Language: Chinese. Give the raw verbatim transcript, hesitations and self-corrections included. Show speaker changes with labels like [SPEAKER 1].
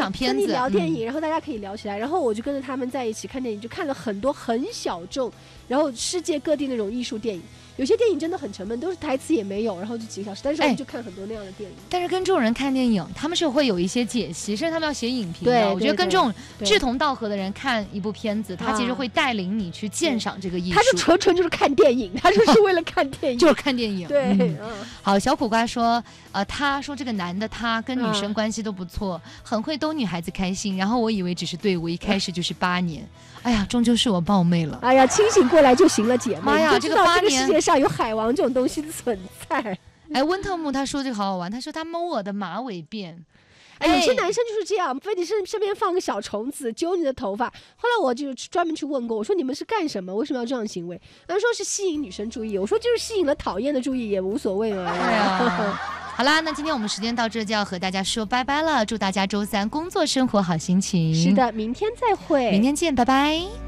[SPEAKER 1] 赏片子，
[SPEAKER 2] 跟你聊电影、嗯，然后大家可以聊起来。然后我就跟着他们在一起看电影，就看了很多很小众，然后世界各地那种艺术电影。有些电影真的很沉闷，都是台词也没有，然后就几个小时。但是我们就看很多那样的电影。
[SPEAKER 1] 但是跟这种人看电影，他们是会有一些解析，甚至他们要写影评的。对，我觉得跟这种志同道合的人看一部片子，他其实会带领你去鉴赏这个艺术。
[SPEAKER 2] 他是纯纯就是看电影，他就是为了看电影，
[SPEAKER 1] 就是看电影。
[SPEAKER 2] 对、
[SPEAKER 1] 嗯嗯，好，小苦瓜说，呃，他说这个男的他跟女生关系都不错，嗯、很会逗女孩子开心。然后我以为只是队伍，一开始就是八年。哎呀，终究是我冒昧了。
[SPEAKER 2] 哎呀，清醒过来就行了，姐妹。
[SPEAKER 1] 妈呀，这个八年，
[SPEAKER 2] 这个世界上有海王这种东西的存在。
[SPEAKER 1] 哎，温特木他说这个好好玩，他说他摸我的马尾辫。
[SPEAKER 2] 哎，有些男生就是这样，非得是身边放个小虫子揪你的头发。后来我就专门去问过，我说你们是干什么？为什么要这样行为？他们说是吸引女生注意。我说就是吸引了讨厌的注意也无所谓嘛。
[SPEAKER 1] 对啊。好啦，那今天我们时间到这就要和大家说拜拜了。祝大家周三工作生活好心情。
[SPEAKER 2] 是的，明天再会，
[SPEAKER 1] 明天见，拜拜。